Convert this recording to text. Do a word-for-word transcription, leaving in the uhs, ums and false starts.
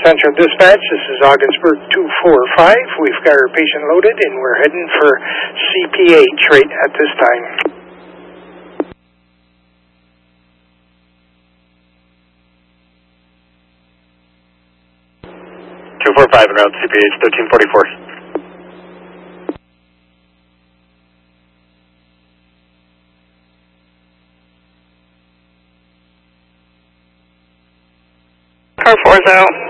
Central Dispatch, this is Augsburg two four five. We've got our patient loaded and we're heading for C P H right at this time. two four five en route to C P H, thirteen forty-four. Car four zero.